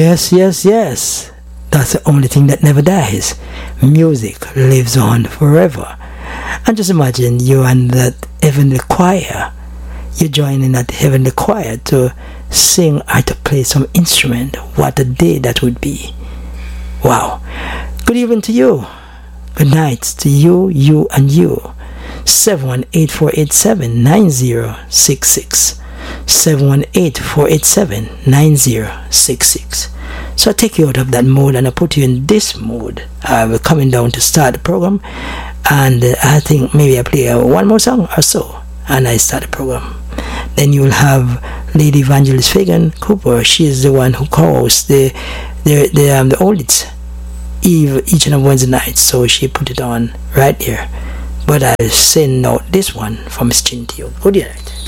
Yes, yes, yes. That's the only thing that never dies. Music lives on forever. And just imagine you and that heavenly choir. You join in that heavenly choir to sing or to play some instrument. What a day that would be. Wow. Good evening to you. Good night to you, you, and you. 718-487-9066. 718-487-9066. So I take you out of that mode and I put you in this mode. We're coming down to start the program, and I think maybe I play one more song or so and I start the program. Then you'll have Lady Evangelist Fagan Cooper. She is the one who co-hosts the Oldits each and every Wednesday night, so she put it on right here. But I'll send out this one from Miss Chin to you. Good night.